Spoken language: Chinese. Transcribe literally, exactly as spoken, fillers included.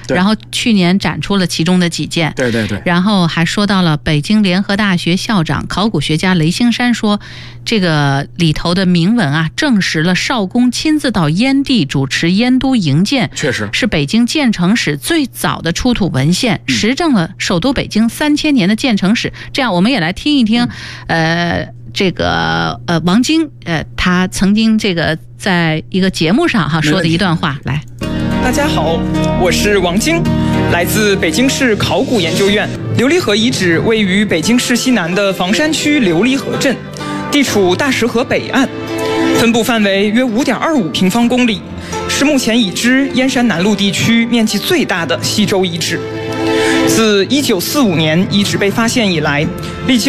然后去年展出了其中的几件。 对对对。 然后还说到了北京联合大学校长、考古学家雷兴山说，这个里头的铭文啊，证实了少公亲自到燕地主持燕都营建， 确实是北京建成史最早的出土文献， 嗯、 实证了首都北京三千年的建成史。这样，我们也来听一听，嗯、呃。这个呃，王晶呃，他曾经这个在一个节目上哈说的一段话，来。 大家好，我是王晶，来自北京市考古研究院。琉璃河遗址位于北京市西南的房山区琉璃河镇，地处大石河北岸，分布范围约 五点二五平方公里，是目前已知燕山南麓地区面积最大的西周遗址。自一九四五年遗址被发现以来，历经